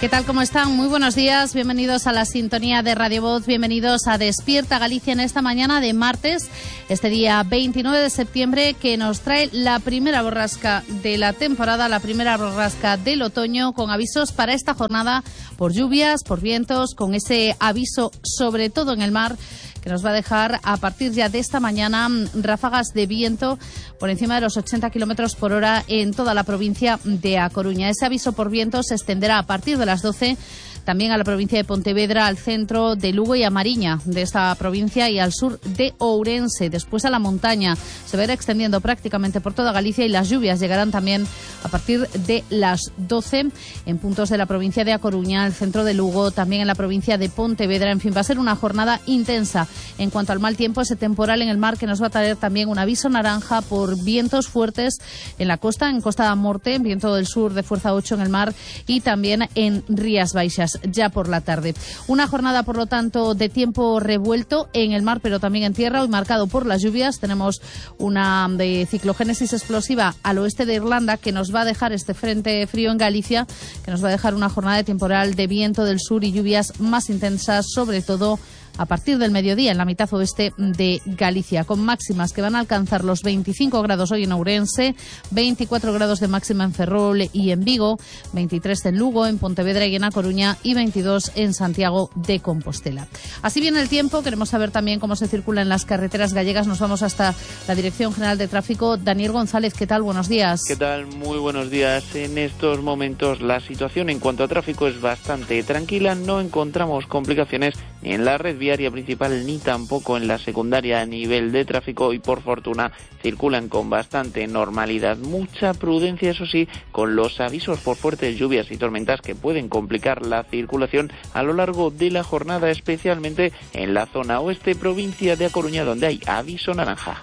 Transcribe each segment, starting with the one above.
¿Qué tal? ¿Cómo están? Muy buenos días. Bienvenidos a la sintonía de Radio Voz. Bienvenidos a Despierta Galicia en esta mañana de martes, este día 29 de septiembre, que nos trae la primera borrasca de la temporada, la primera borrasca del otoño, con avisos para esta jornada por lluvias, por vientos, con ese aviso sobre todo en el mar, que nos va a dejar a partir ya de esta mañana ráfagas de viento por encima de los 80 kilómetros por hora en toda la provincia de A Coruña. Ese aviso por viento se extenderá a partir de las 12 también a la provincia de Pontevedra, al centro de Lugo y a Mariña de esta provincia y al sur de Ourense. Después a la montaña se va a ir extendiendo prácticamente por toda Galicia y las lluvias llegarán también a partir de las 12 en puntos de la provincia de A Coruña, el centro de Lugo, también en la provincia de Pontevedra. En fin, va a ser una jornada intensa. En cuanto al mal tiempo, ese temporal en el mar que nos va a traer también un aviso naranja por vientos fuertes en la costa, en Costa da Morte, viento del sur de fuerza 8 en el mar y también en Rías Baixas ya por la tarde. Una jornada, por lo tanto, de tiempo revuelto en el mar, pero también en tierra, hoy marcado por las lluvias. Tenemos una de ciclogénesis explosiva al oeste de Irlanda que nos va a dejar este frente frío en Galicia, que nos va a dejar una jornada de temporal de viento del sur y lluvias más intensas, sobre todo a partir del mediodía en la mitad oeste de Galicia, con máximas que van a alcanzar los 25 grados hoy en Ourense, 24 grados de máxima en Ferrol y en Vigo, 23 en Lugo, en Pontevedra y en A Coruña y 22 en Santiago de Compostela. Así viene el tiempo. Queremos saber también cómo se circula en las carreteras gallegas. Nos vamos hasta la Dirección General de Tráfico. Daniel González, ¿qué tal? Buenos días. ¿Qué tal? Muy buenos días. En estos momentos la situación en cuanto a tráfico es bastante tranquila. No encontramos complicaciones ni en la red viaria principal ni tampoco en la secundaria a nivel de tráfico y por fortuna circulan con bastante normalidad. Mucha prudencia, eso sí, con los avisos por fuertes lluvias y tormentas que pueden complicar la circulación a lo largo de la jornada, especialmente en la zona oeste, provincia de A Coruña, donde hay aviso naranja.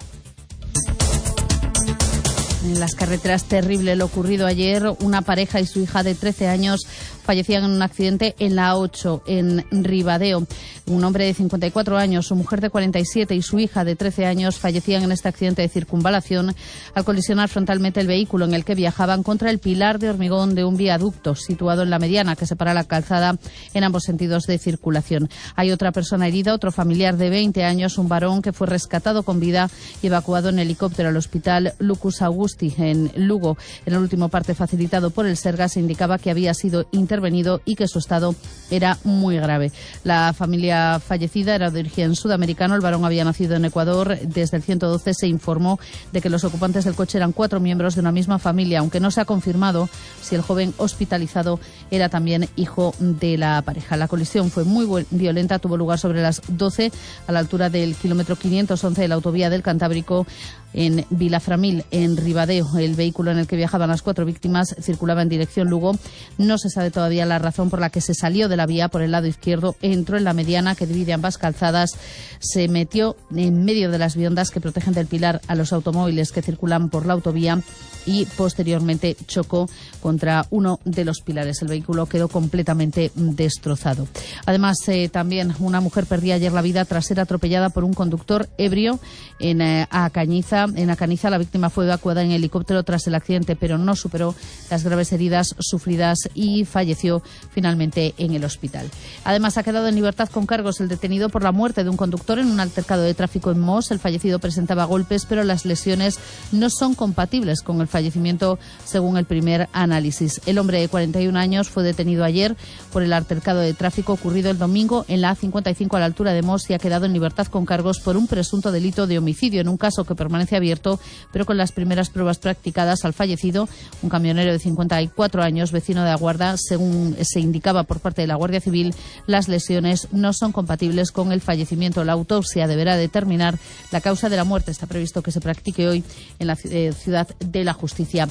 En las carreteras, terrible lo ocurrido ayer. Una pareja y su hija de 13 años fallecían en un accidente en la A8, en Ribadeo. Un hombre de 54 años, su mujer de 47 y su hija de 13 años fallecían en este accidente de circunvalación al colisionar frontalmente el vehículo en el que viajaban contra el pilar de hormigón de un viaducto situado en la mediana que separa la calzada en ambos sentidos de circulación. Hay otra persona herida, otro familiar de 20 años, un varón que fue rescatado con vida y evacuado en helicóptero al hospital Lucus Augusti en Lugo. En el último parte facilitado por el Serga se indicaba que había sido intervenido y que su estado era muy grave. La familia fallecida era de origen sudamericano. El varón había nacido en Ecuador. Desde el 112 se informó de que los ocupantes del coche eran 4 miembros de una misma familia, aunque no se ha confirmado si el joven hospitalizado era también hijo de la pareja. La colisión fue muy violenta, tuvo lugar sobre las 12 a la altura del kilómetro 511 de la autovía del Cantábrico en Vilaframil, en Ribadeo. El vehículo en el que viajaban las 4 víctimas circulaba en dirección Lugo. No se sabe todavía la razón por la que se salió de la vía por el lado izquierdo, entró en la mediana que divide ambas calzadas, se metió en medio de las viundas que protegen del pilar a los automóviles que circulan por la autovía y posteriormente chocó contra uno de los pilares. El vehículo quedó completamente destrozado. Además, también una mujer perdía ayer la vida tras ser atropellada por un conductor ebrio en Acañiza. En Acaniza, la víctima fue evacuada en helicóptero tras el accidente, pero no superó las graves heridas sufridas y falleció finalmente en el hospital. Además, ha quedado en libertad con cargos el detenido por la muerte de un conductor en un altercado de tráfico en Mos. El fallecido presentaba golpes, pero las lesiones no son compatibles con el fallecimiento, según el primer análisis. El hombre de 41 años fue detenido ayer por el altercado de tráfico ocurrido el domingo en la A55 a la altura de Mos y ha quedado en libertad con cargos por un presunto delito de homicidio, en un caso que permanece abierto, pero con las primeras pruebas practicadas al fallecido, un camionero de 54 años, vecino de Aguarda. Según se indicaba por parte de la Guardia Civil, las lesiones no son compatibles con el fallecimiento. La autopsia deberá determinar la causa de la muerte. Está previsto que se practique hoy en la ciudad de la Justicia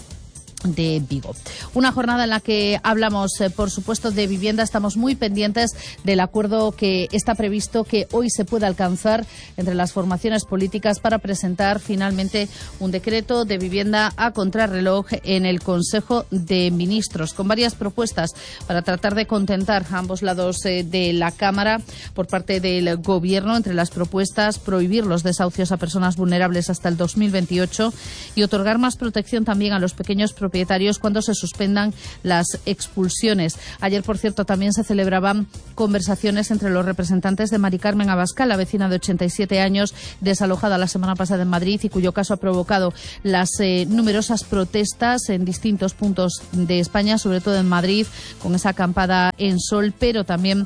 de Vigo. Una jornada en la que hablamos, por supuesto, de vivienda. Estamos muy pendientes del acuerdo que está previsto que hoy se pueda alcanzar entre las formaciones políticas para presentar finalmente un decreto de vivienda a contrarreloj en el Consejo de Ministros, con varias propuestas para tratar de contentar a ambos lados de la Cámara por parte del Gobierno. Entre las propuestas, prohibir los desahucios a personas vulnerables hasta el 2028 y otorgar más protección también a los pequeños propietarios propietarios cuando se suspendan las expulsiones. Ayer, por cierto, también se celebraban conversaciones entre los representantes de Mari Carmen Abascal, la vecina de 87 años desalojada la semana pasada en Madrid y cuyo caso ha provocado las numerosas protestas en distintos puntos de España, sobre todo en Madrid, con esa acampada en Sol, pero también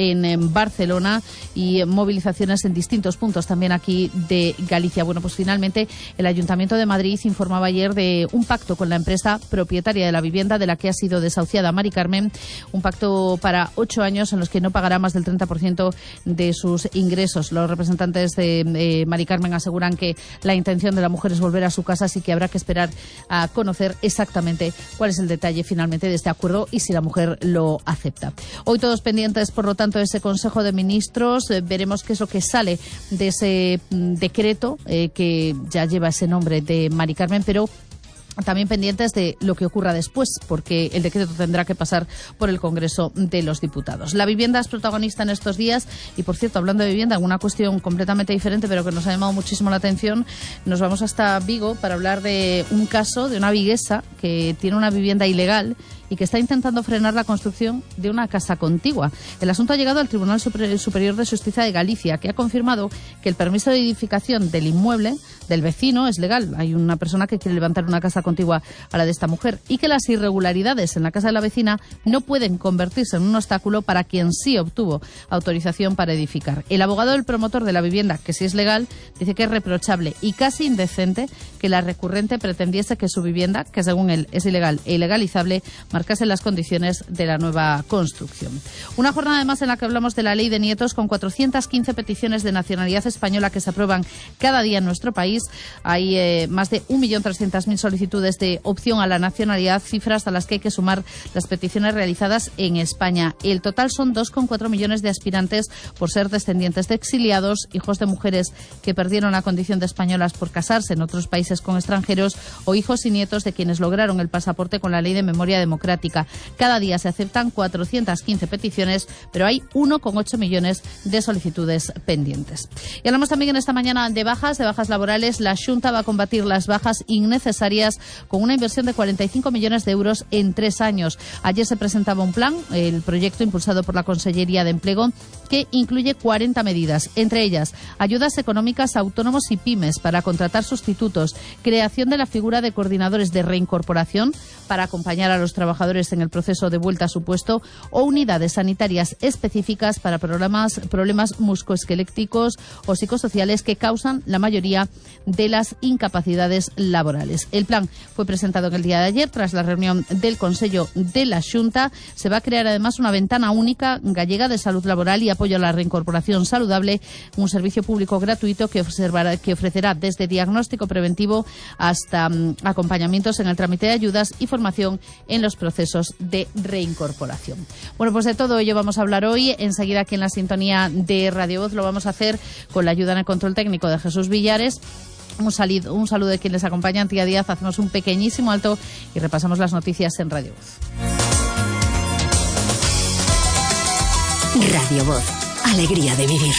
en Barcelona y movilizaciones en distintos puntos también aquí de Galicia. Bueno, pues finalmente el Ayuntamiento de Madrid informaba ayer de un pacto con la empresa propietaria de la vivienda de la que ha sido desahuciada Mari Carmen, un pacto para 8 años en los que no pagará más del 30% de sus ingresos. Los representantes de Mari Carmen aseguran que la intención de la mujer es volver a su casa, así que habrá que esperar a conocer exactamente cuál es el detalle finalmente de este acuerdo y si la mujer lo acepta. Hoy todos pendientes, por lo tanto, de ese Consejo de Ministros. Veremos qué es lo que sale de ese decreto que ya lleva ese nombre de Mari Carmen, pero también pendientes de lo que ocurra después, porque el decreto tendrá que pasar por el Congreso de los Diputados. La vivienda es protagonista en estos días y, por cierto, hablando de vivienda, una cuestión completamente diferente, pero que nos ha llamado muchísimo la atención. Nos vamos hasta Vigo para hablar de un caso de una viguesa que tiene una vivienda ilegal y que está intentando frenar la construcción de una casa contigua. El asunto ha llegado al Tribunal Superior de Justicia de Galicia, que ha confirmado que el permiso de edificación del inmueble del vecino es legal. Hay una persona que quiere levantar una casa contigua a la de esta mujer y que las irregularidades en la casa de la vecina no pueden convertirse en un obstáculo para quien sí obtuvo autorización para edificar. El abogado del promotor de la vivienda, que sí es legal, dice que es reprochable y casi indecente que la recurrente pretendiese que su vivienda, que según él es ilegal e ilegalizable, marcase las condiciones de la nueva construcción. Una jornada además en la que hablamos de la ley de nietos, con 415 peticiones de nacionalidad española que se aprueban cada día en nuestro país. Hay más de 1.300.000 solicitudes de opción a la nacionalidad, cifras a las que hay que sumar las peticiones realizadas en España. El total son 2,4 millones de aspirantes por ser descendientes de exiliados, hijos de mujeres que perdieron la condición de españolas por casarse en otros países con extranjeros o hijos y nietos de quienes lograron el pasaporte con la Ley de Memoria Democrática. Cada día se aceptan 415 peticiones, pero hay 1,8 millones de solicitudes pendientes. Y hablamos también en esta mañana de bajas laborales. La Xunta va a combatir las bajas innecesarias con una inversión de 45 millones de euros en 3 años. Ayer se presentaba un plan, el proyecto impulsado por la Consellería de Empleo, que incluye 40 medidas, entre ellas ayudas económicas a autónomos y pymes para contratar sustitutos, creación de la figura de coordinadores de reincorporación para acompañar a los trabajadores en el proceso de vuelta a su puesto, o unidades sanitarias específicas para problemas musculoesqueléticos o psicosociales que causan la mayoría de las incapacidades laborales. El plan fue presentado en el día de ayer tras la reunión del Consejo de la Xunta. Se va a crear además una ventana única gallega de salud laboral y apoyo a la reincorporación saludable, un servicio público gratuito que ofrecerá desde diagnóstico preventivo hasta acompañamientos en el trámite de ayudas y formación en los procesos de reincorporación. Bueno, pues de todo ello vamos a hablar hoy. Enseguida aquí en la sintonía de Radio Voz lo vamos a hacer con la ayuda en el control técnico de Jesús Villares. Un saludo de quien les acompaña, Antía Díaz. Hacemos un pequeñísimo alto y repasamos las noticias en Radio Voz. Radio Voz. Alegría de vivir.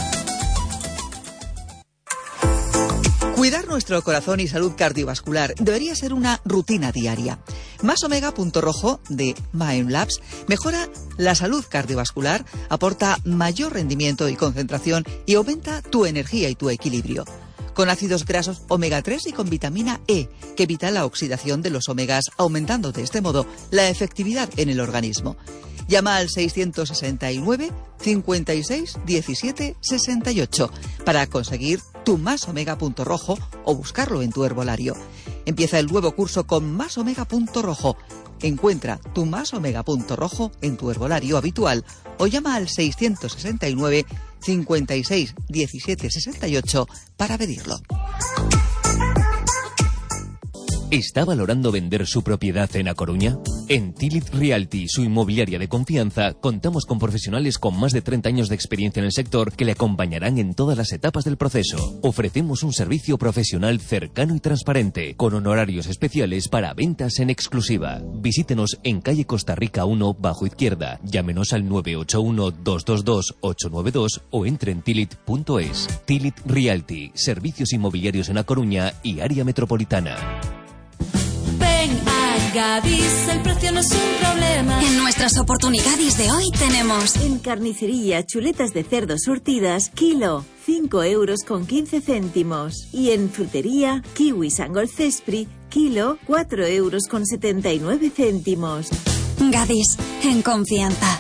Cuidar nuestro corazón y salud cardiovascular debería ser una rutina diaria. Más Omega.rojo de Maem Labs mejora la salud cardiovascular, aporta mayor rendimiento y concentración y aumenta tu energía y tu equilibrio. Con ácidos grasos omega 3 y con vitamina E, que evita la oxidación de los omegas, aumentando de este modo la efectividad en el organismo. Llama al 669 56 17 68 para conseguir tu Más Omega.rojo o buscarlo en tu herbolario. Empieza el nuevo curso con Más Omega.rojo. Encuentra tu Más Omega.rojo en tu herbolario habitual o llama al 669 56 17 68 para pedirlo. ¿Está valorando vender su propiedad en A Coruña? En Tilit Realty, su inmobiliaria de confianza, contamos con profesionales con más de 30 años de experiencia en el sector que le acompañarán en todas las etapas del proceso. Ofrecemos un servicio profesional cercano y transparente, con honorarios especiales para ventas en exclusiva. Visítenos en calle Costa Rica 1, bajo izquierda. Llámenos al 981-222-892 o entre en tilit.es. Tilit Realty, servicios inmobiliarios en A Coruña y área metropolitana. Ven a Gadis, el precio no es un problema. En nuestras oportunidades de hoy tenemos... En carnicería, chuletas de cerdo surtidas, kilo, 5,15 €. Y en frutería, kiwis Angol Cespri, kilo, 4,79 €. Gadis, en confianza.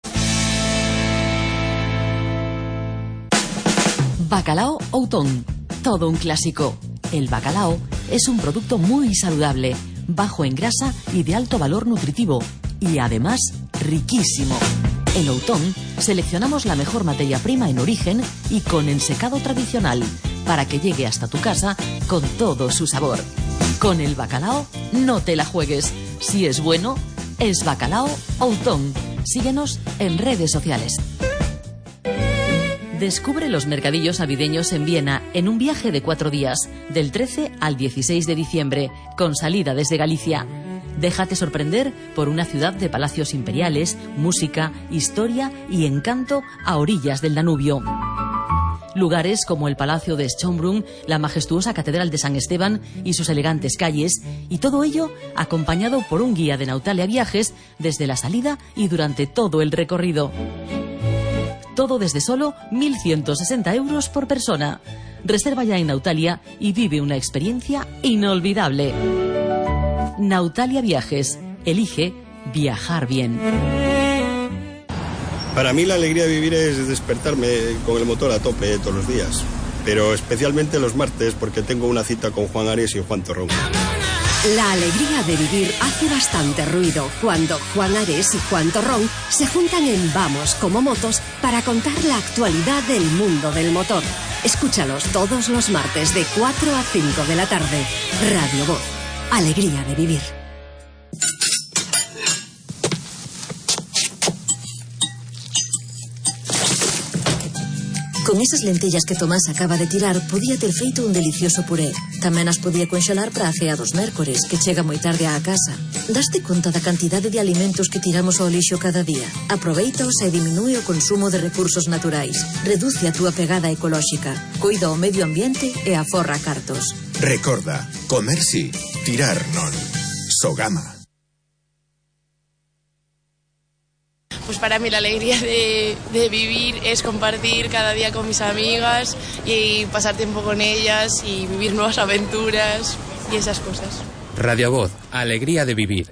Bacalao Outón, todo un clásico. El bacalao es un producto muy saludable, bajo en grasa y de alto valor nutritivo, y además riquísimo. En Outón seleccionamos la mejor materia prima en origen y con ensecado tradicional, para que llegue hasta tu casa con todo su sabor. Con el bacalao no te la juegues. Si es bueno, es Bacalao Outón. Síguenos en redes sociales. Descubre los mercadillos navideños en Viena en un viaje de 4 días, del 13 al 16 de diciembre, con salida desde Galicia. Déjate sorprender por una ciudad de palacios imperiales, música, historia y encanto a orillas del Danubio. Lugares como el Palacio de Schönbrunn, la majestuosa Catedral de San Esteban y sus elegantes calles, y todo ello acompañado por un guía de Nautalia Viajes desde la salida y durante todo el recorrido. Todo desde solo 1.160 € por persona. Reserva ya en Nautalia y vive una experiencia inolvidable. Nautalia Viajes. Elige viajar bien. Para mí la alegría de vivir es despertarme con el motor a tope todos los días. Pero especialmente los martes porque tengo una cita con Juan Ares y Juan Torrón. La alegría de vivir hace bastante ruido cuando Juan Ares y Juan Torrón se juntan en Vamos como Motos para contar la actualidad del mundo del motor. Escúchalos todos los martes de 4 a 5 de la tarde. Radio Voz. Alegría de vivir. Con esas lentellas que Tomás acaba de tirar, podía ter feito un delicioso puré. Tamén as podía conxelar para a cea dos mércores, que chega moi tarde á casa. Daste conta da cantidade de alimentos que tiramos ao lixo cada día? Aproveitaos e diminúe o consumo de recursos naturais. Reduce a túa pegada ecolóxica. Cuida o medio ambiente e aforra cartos. Recorda, comer sí, tirar non. Sogama. Pues para mí la alegría de vivir es compartir cada día con mis amigas y pasar tiempo con ellas y vivir nuevas aventuras y esas cosas. Radio Voz, alegría de vivir.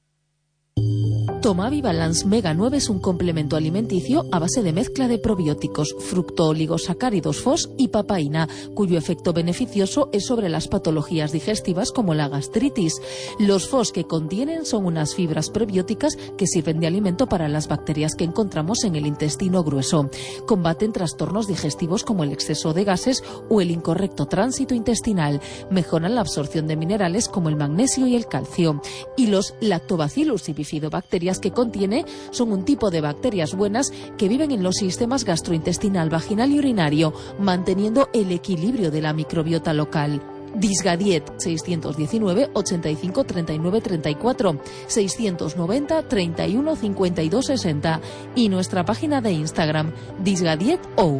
Tomavi Balance Mega 9 es un complemento alimenticio a base de mezcla de probióticos, fructooligosacáridos FOS y papaína, cuyo efecto beneficioso es sobre las patologías digestivas como la gastritis. Los FOS que contienen son unas fibras prebióticas que sirven de alimento para las bacterias que encontramos en el intestino grueso. Combaten trastornos digestivos como el exceso de gases o el incorrecto tránsito intestinal. Mejoran la absorción de minerales como el magnesio y el calcio. Y los Lactobacillus y bifidobacterias que contiene son un tipo de bacterias buenas que viven en los sistemas gastrointestinal, vaginal y urinario, manteniendo el equilibrio de la microbiota local. Disgadiet 619 85 39 34 690 31 52 60 y nuestra página de Instagram disgadietou.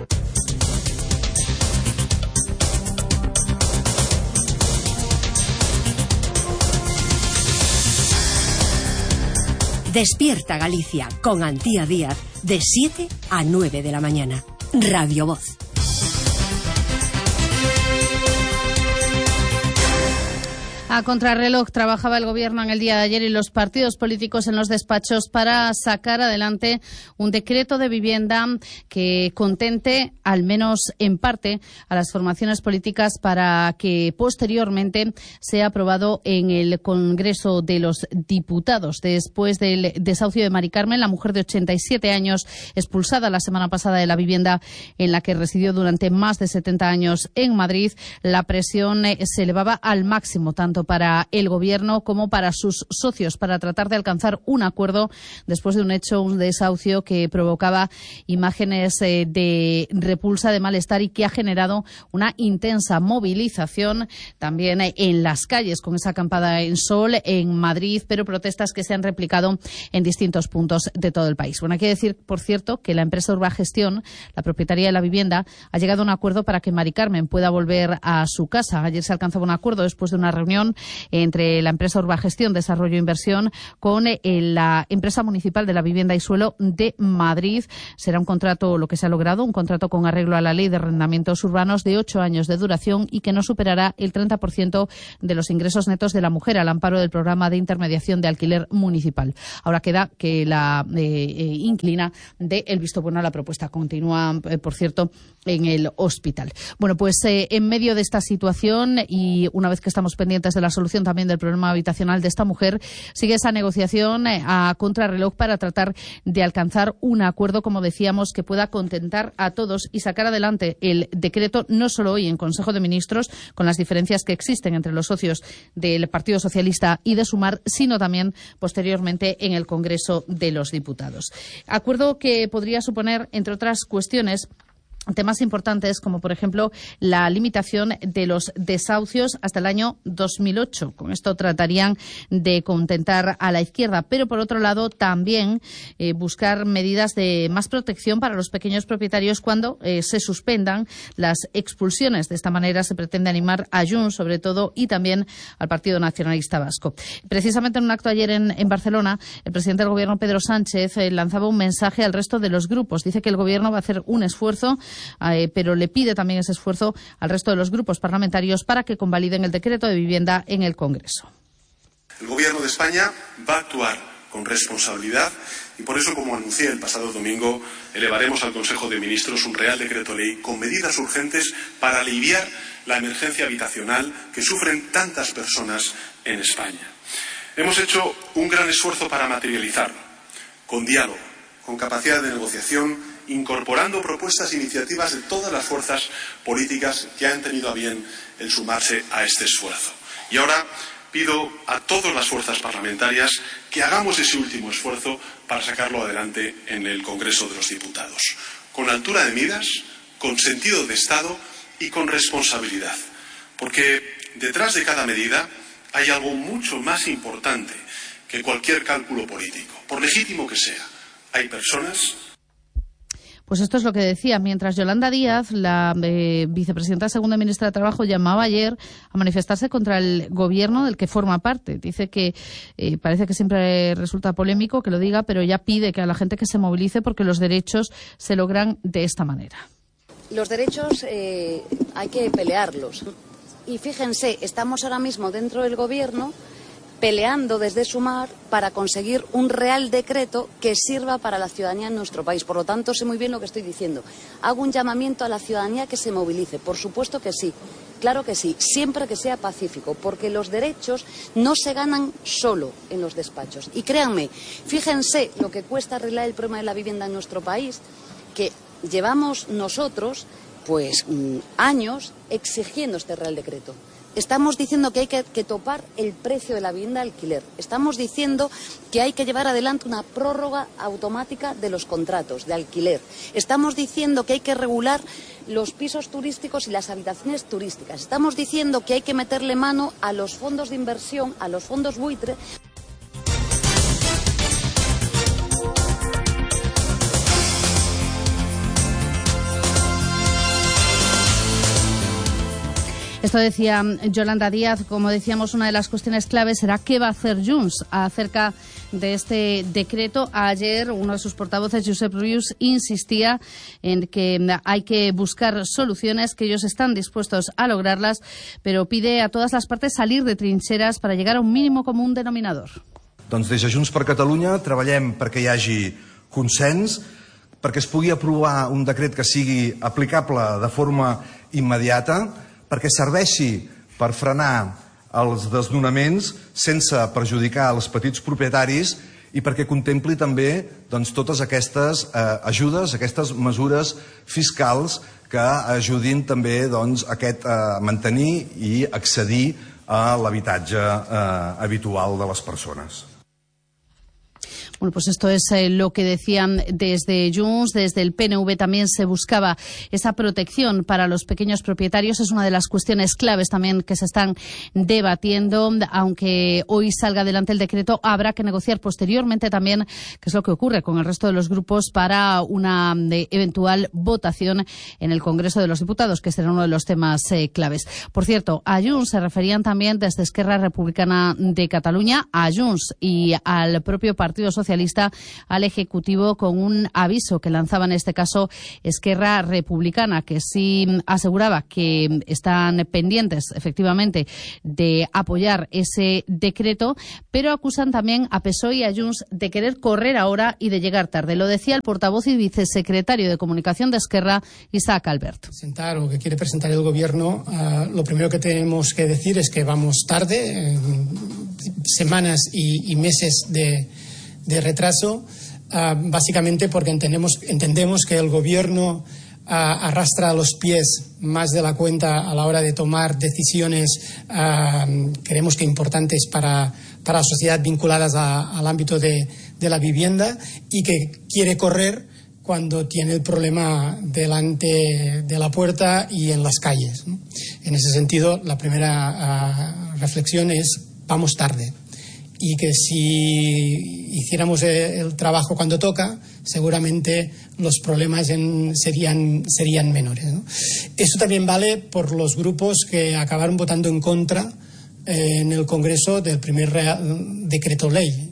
Despierta Galicia con Antía Díaz de 7 a 9 de la mañana. Radio Voz. A contrarreloj trabajaba el Gobierno en el día de ayer y los partidos políticos en los despachos para sacar adelante un decreto de vivienda que contente, al menos en parte, a las formaciones políticas para que posteriormente sea aprobado en el Congreso de los Diputados. Después del desahucio de Mari Carmen, la mujer de 87 años expulsada la semana pasada de la vivienda en la que residió durante más de 70 años en Madrid, la presión se elevaba al máximo, tanto para el Gobierno como para sus socios, para tratar de alcanzar un acuerdo después de un desahucio que provocaba imágenes de repulsa, de malestar y que ha generado una intensa movilización también en las calles, con esa acampada en Sol, en Madrid, pero protestas que se han replicado en distintos puntos de todo el país. Bueno, hay que decir, por cierto, que la empresa Urbagestión, la propietaria de la vivienda, ha llegado a un acuerdo para que Mari Carmen pueda volver a su casa. Ayer se alcanzaba un acuerdo después de una reunión unión entre la empresa Urbagestión Desarrollo e Inversión con la empresa municipal de la vivienda y suelo de Madrid. Será un contrato, lo que se ha logrado, un contrato con arreglo a la ley de arrendamientos urbanos de 8 años de duración y que no superará el 30% de los ingresos netos de la mujer al amparo del programa de intermediación de alquiler municipal. Ahora queda que la inquilina dé el visto bueno a la propuesta. Continúa, por cierto, en el hospital. Bueno, pues en medio de esta situación y una vez que estamos pendientes de la solución también del problema habitacional de esta mujer, sigue esa negociación a contrarreloj para tratar de alcanzar un acuerdo, como decíamos, que pueda contentar a todos y sacar adelante el decreto, no solo hoy en Consejo de Ministros, con las diferencias que existen entre los socios del Partido Socialista y de Sumar, sino también posteriormente en el Congreso de los Diputados. Acuerdo que podría suponer, entre otras cuestiones, temas importantes como, por ejemplo, la limitación de los desahucios hasta el año 2008. Con esto tratarían de contentar a la izquierda, pero por otro lado también buscar medidas de más protección para los pequeños propietarios cuando se suspendan las expulsiones. De esta manera se pretende animar a Junts, sobre todo, y también al Partido Nacionalista Vasco. Precisamente en un acto ayer en Barcelona, el presidente del Gobierno, Pedro Sánchez, lanzaba un mensaje al resto de los grupos. Dice que el Gobierno va a hacer un esfuerzo, pero le pide también ese esfuerzo al resto de los grupos parlamentarios para que convaliden el decreto de vivienda en el Congreso. El Gobierno de España va a actuar con responsabilidad y por eso, como anuncié el pasado domingo, elevaremos al Consejo de Ministros un Real Decreto Ley con medidas urgentes para aliviar la emergencia habitacional que sufren tantas personas en España. Hemos hecho un gran esfuerzo para materializarlo, con diálogo, con capacidad de negociación, incorporando propuestas e iniciativas de todas las fuerzas políticas que han tenido a bien el sumarse a este esfuerzo. Y ahora pido a todas las fuerzas parlamentarias que hagamos ese último esfuerzo para sacarlo adelante en el Congreso de los Diputados, con altura de miras, con sentido de Estado y con responsabilidad. Porque detrás de cada medida hay algo mucho más importante que cualquier cálculo político, por legítimo que sea. Hay personas. Pues esto es lo que decía. Mientras Yolanda Díaz, la vicepresidenta segunda ministra de Trabajo, llamaba ayer a manifestarse contra el gobierno del que forma parte. Dice que parece que siempre resulta polémico que lo diga, pero ella pide que a la gente que se movilice porque los derechos se logran de esta manera. Los derechos hay que pelearlos. Y fíjense, estamos ahora mismo dentro del gobierno peleando desde Sumar para conseguir un real decreto que sirva para la ciudadanía en nuestro país. Por lo tanto, sé muy bien lo que estoy diciendo. Hago un llamamiento a la ciudadanía que se movilice. Por supuesto que sí, claro que sí, siempre que sea pacífico, porque los derechos no se ganan solo en los despachos. Y créanme, fíjense lo que cuesta arreglar el problema de la vivienda en nuestro país, que llevamos nosotros pues años exigiendo este real decreto. Estamos diciendo que hay que topar el precio de la vivienda de alquiler. Estamos diciendo que hay que llevar adelante una prórroga automática de los contratos de alquiler. Estamos diciendo que hay que regular los pisos turísticos y las habitaciones turísticas. Estamos diciendo que hay que meterle mano a los fondos de inversión, a los fondos buitre. Esto decía Yolanda Díaz. Como decíamos, una de las cuestiones claves será qué va a hacer Junts acerca de este decreto. Ayer uno de sus portavoces, Josep Rius, insistía en que hay que buscar soluciones, que ellos están dispuestos a lograrlas, pero pide a todas las partes salir de trincheras para llegar a un mínimo común denominador. Doncs des de Junts per Catalunya treballem perquè hi hagi consens, perquè es pugui aprovar un decret que sigui aplicable de forma immediata, perquè serveixi per frenar els desnonaments sense perjudicar els petits propietaris i perquè contempli també totes aquestes ajudes, aquestes mesures fiscals que ajudin també a mantenir i accedir a l'habitatge habitual de les persones. Bueno, pues esto es lo que decían desde Junts. Desde el PNV también se buscaba esa protección para los pequeños propietarios. Es una de las cuestiones claves también que se están debatiendo. Aunque hoy salga adelante el decreto, habrá que negociar posteriormente también qué es lo que ocurre con el resto de los grupos para una eventual votación en el Congreso de los Diputados, que será uno de los temas claves. Por cierto, a Junts se referían también desde Esquerra Republicana de Cataluña, a Junts y al propio Partido Socialista, al Ejecutivo, con un aviso que lanzaba en este caso Esquerra Republicana, que sí aseguraba que están pendientes efectivamente de apoyar ese decreto, pero acusan también a PSOE y a Junts de querer correr ahora y de llegar tarde. Lo decía el portavoz y vicesecretario de Comunicación de Esquerra, Isaac Albert. O que quiere presentar el Gobierno, lo primero que tenemos que decir es que vamos tarde, semanas y meses de retraso, básicamente porque entendemos que el Gobierno arrastra los pies más de la cuenta a la hora de tomar decisiones, creemos que importantes para la sociedad, vinculadas al ámbito de la vivienda, y que quiere correr cuando tiene el problema delante de la puerta y en las calles, ¿no? En ese sentido, la primera reflexión es: vamos tarde. Y que si hiciéramos el trabajo cuando toca, seguramente los problemas serían menores, ¿no? Eso también vale por los grupos que acabaron votando en contra en el Congreso del primer decreto ley.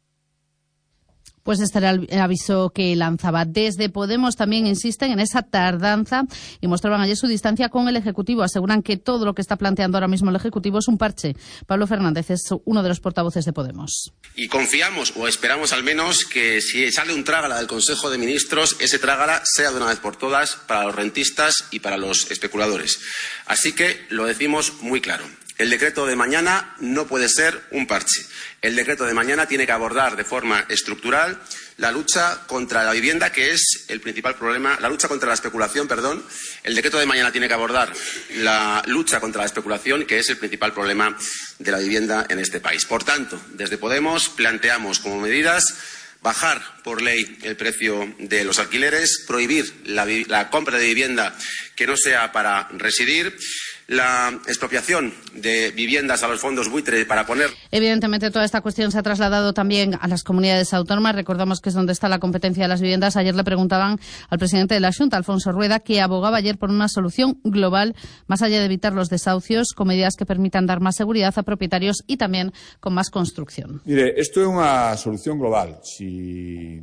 Pues este era el aviso que lanzaba. Desde Podemos también insisten en esa tardanza y mostraban ayer su distancia con el Ejecutivo. Aseguran que todo lo que está planteando ahora mismo el Ejecutivo es un parche. Pablo Fernández es uno de los portavoces de Podemos. Y confiamos, o esperamos al menos, que si sale un trágala del Consejo de Ministros, ese trágala sea de una vez por todas para los rentistas y para los especuladores. Así que lo decimos muy claro. El decreto de mañana no puede ser un parche. El decreto de mañana tiene que abordar de forma estructural la lucha contra la vivienda, que es el principal problema, la lucha contra la especulación, perdón. El decreto de mañana tiene que abordar la lucha contra la especulación, que es el principal problema de la vivienda en este país. Por tanto, desde Podemos planteamos como medidas bajar por ley el precio de los alquileres, prohibir la compra de vivienda que no sea para residir, la expropiación de viviendas a los fondos buitre para poner... Evidentemente toda esta cuestión se ha trasladado también a las comunidades autónomas. Recordamos que es donde está la competencia de las viviendas. Ayer le preguntaban al presidente de la Xunta, Alfonso Rueda, que abogaba ayer por una solución global, más allá de evitar los desahucios, con medidas que permitan dar más seguridad a propietarios y también con más construcción. Mire, isto é unha solución global. Si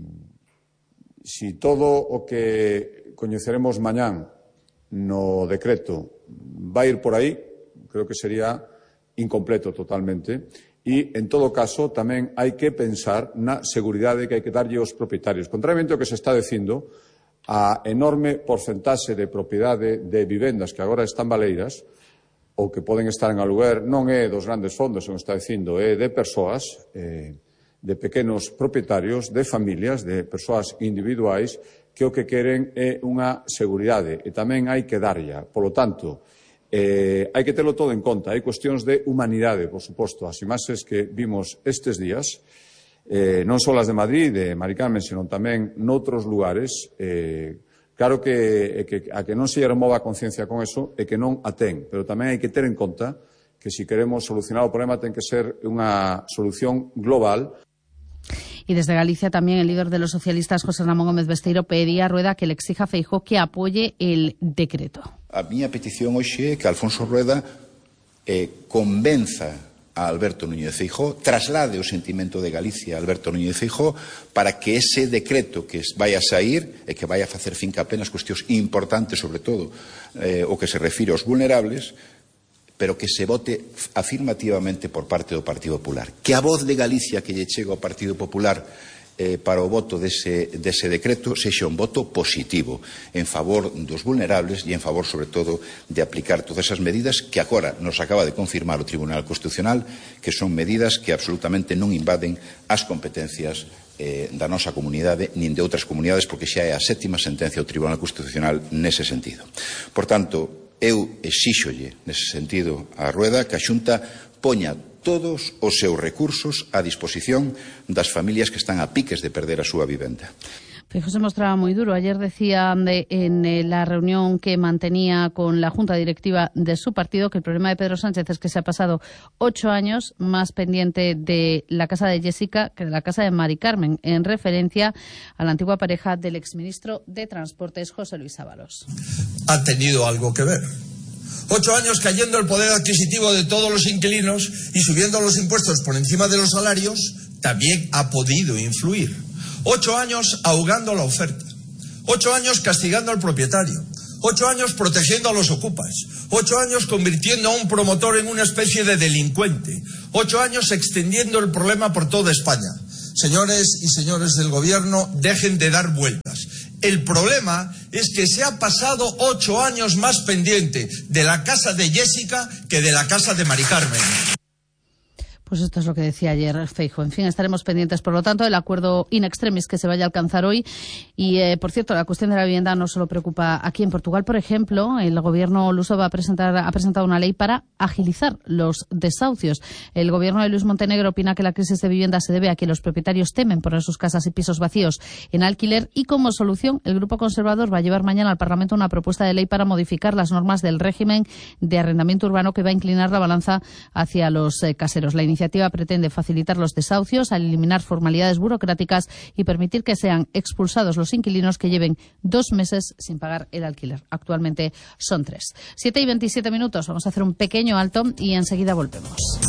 todo o que coñeceremos mañán no decreto vai ir por aí, creo que sería incompleto totalmente. E, en todo caso, tamén hai que pensar na seguridade que hai que darlle aos propietarios. Contrariamente ao que se está dicindo, a enorme porcentaxe de propiedade de vivendas que agora están baleiras ou que poden estar en aluguer non é dos grandes fondos, como está dicindo, é de persoas, de pequenos propietarios, de familias, de persoas individuais que o que queren é unha seguridade e tamén hai que darlla. Polo tanto, hai que terlo todo en conta. Hai cuestións de humanidade, por suposto. As imaxes que vimos estes días, non só as de Madrid, de Mari Carmen, senón tamén noutros lugares, claro que a que non se remova a conciencia con eso é que non a ten, pero tamén hai que ter en conta que se queremos solucionar o problema ten que ser unha solución global. Y desde Galicia también el líder de los socialistas, José Ramón Gómez Besteiro, pedía a Rueda que le exija a Feijóo que apoye el decreto. A miña petición hoxe é que Alfonso Rueda convenza a Alberto Núñez Feijóo, traslade o sentimento de Galicia a Alberto Núñez Feijóo para que ese decreto que vai a sair e que vai a facer finca apenas cuestións importantes, sobre todo o que se refire aos vulnerables, pero que se vote afirmativamente por parte do Partido Popular. Que a voz de Galicia que lle chega ao Partido Popular para o voto dese decreto sexa un voto positivo en favor dos vulnerables e en favor, sobre todo, de aplicar todas esas medidas que agora nos acaba de confirmar o Tribunal Constitucional, que son medidas que absolutamente non invaden as competencias da nosa comunidade nin de outras comunidades, porque xa é a 7ª sentencia do Tribunal Constitucional nese sentido. Por tanto, eu exíxolle, nese sentido, a Rueda, que a Xunta poña todos os seus recursos a disposición das familias que están a piques de perder a súa vivenda. Feijóo se mostraba muy duro. Ayer decía en la reunión que mantenía con la Junta Directiva de su partido que el problema de Pedro Sánchez es que se ha pasado 8 años más pendiente de la casa de Jessica que de la casa de Mari Carmen, en referencia a la antigua pareja del exministro de Transportes, José Luis Ábalos. Ha tenido algo que ver. 8 años cayendo el poder adquisitivo de todos los inquilinos y subiendo los impuestos por encima de los salarios también ha podido influir. 8 años ahogando la oferta, 8 años castigando al propietario, 8 años protegiendo a los ocupas, 8 años convirtiendo a un promotor en una especie de delincuente, 8 años extendiendo el problema por toda España. Señores y señores del Gobierno, dejen de dar vueltas. El problema es que se ha pasado 8 años más pendiente de la casa de Jessica que de la casa de Mari Carmen. Pues esto es lo que decía ayer Feijóo. En fin, estaremos pendientes, por lo tanto, del acuerdo in extremis que se vaya a alcanzar hoy. Y, por cierto, la cuestión de la vivienda no solo preocupa aquí en Portugal. Por ejemplo, el gobierno luso ha presentado una ley para agilizar los desahucios. El gobierno de Luis Montenegro opina que la crisis de vivienda se debe a que los propietarios temen poner sus casas y pisos vacíos en alquiler. Y como solución, el Grupo Conservador va a llevar mañana al Parlamento una propuesta de ley para modificar las normas del régimen de arrendamiento urbano que va a inclinar la balanza hacia los caseros. La iniciativa pretende facilitar los desahucios al eliminar formalidades burocráticas y permitir que sean expulsados los inquilinos que lleven 2 meses sin pagar el alquiler. Actualmente son 3. 7:27. Vamos a hacer un pequeño alto y enseguida volvemos.